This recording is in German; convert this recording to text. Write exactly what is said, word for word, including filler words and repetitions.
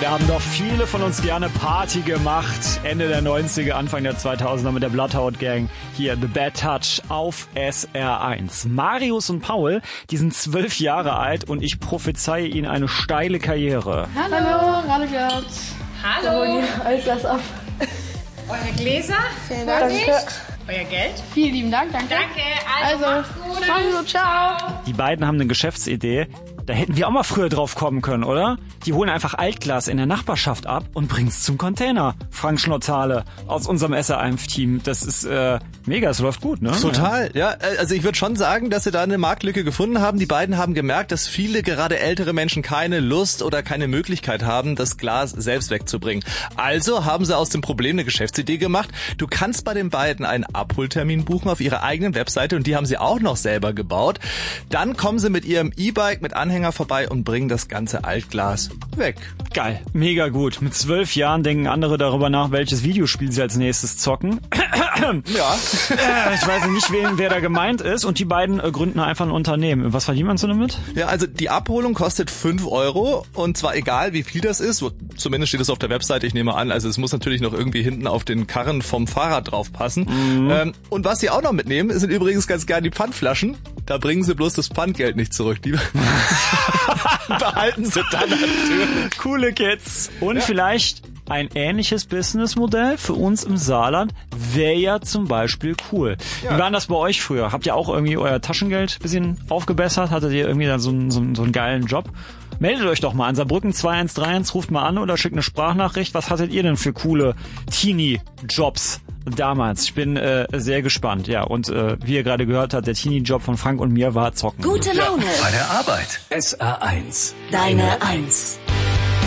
da haben doch viele von uns gerne Party gemacht. Ende der neunziger, Anfang der zweitausender mit der Bloodhound Gang. Hier The Bad Touch auf S R eins. Marius und Paul, die sind zwölf Jahre alt und ich prophezeie ihnen eine steile Karriere. Hallo, Radegard. Hallo. Alles das ab. Eure Gläser? Vielen Dank. Vorsicht. Euer Geld? Vielen lieben Dank, danke. Danke. Also, Also, macht's gut. mach's gut, ciao. Die beiden haben eine Geschäftsidee. Da hätten wir auch mal früher drauf kommen können, oder? Die holen einfach Altglas in der Nachbarschaft ab und bringen's zum Container. Frank Schnorzale aus unserem S R eins Team. Das ist äh, mega, es läuft gut, ne? Total, ja. Also ich würde schon sagen, dass sie da eine Marktlücke gefunden haben. Die beiden haben gemerkt, dass viele, gerade ältere Menschen, keine Lust oder keine Möglichkeit haben, das Glas selbst wegzubringen. Also haben sie aus dem Problem eine Geschäftsidee gemacht. Du kannst bei den beiden einen Abholtermin buchen auf ihrer eigenen Webseite und die haben sie auch noch selber gebaut. Dann kommen sie mit ihrem E-Bike mit Anhänger vorbei und bringen das ganze Altglas weg. Geil, mega gut. Mit zwölf Jahren denken andere darüber nach, welches Videospiel sie als nächstes zocken. Ja. Äh, ich weiß nicht, wen, wer da gemeint ist. Und die beiden äh, gründen einfach ein Unternehmen. Was verdient man so damit? Ja, also die Abholung kostet fünf Euro und zwar egal, wie viel das ist. Zumindest steht es auf der Webseite, ich nehme an. Also es muss natürlich noch irgendwie hinten auf den Karren vom Fahrrad drauf passen. Mhm. Ähm, und was sie auch noch mitnehmen, sind übrigens ganz gerne die Pfandflaschen. Da bringen sie bloß das Pfandgeld nicht zurück. Die behalten sie dann natürlich. Coole Kids. Und ja, vielleicht ein ähnliches Businessmodell für uns im Saarland wäre ja zum Beispiel cool. Ja. Wie war das bei euch früher? Habt ihr auch irgendwie euer Taschengeld ein bisschen aufgebessert? Hattet ihr irgendwie dann so einen, so einen, so einen geilen Job? Meldet euch doch mal an Saarbrücken zwei eins drei eins, ruft mal an oder schickt eine Sprachnachricht. Was hattet ihr denn für coole Teenie-Jobs damals? Ich bin äh, sehr gespannt. Ja, und äh, wie ihr gerade gehört habt, der Teenie-Job von Frank und mir war zocken. Gute Laune. Bei der Arbeit. S R eins. Deine Eins.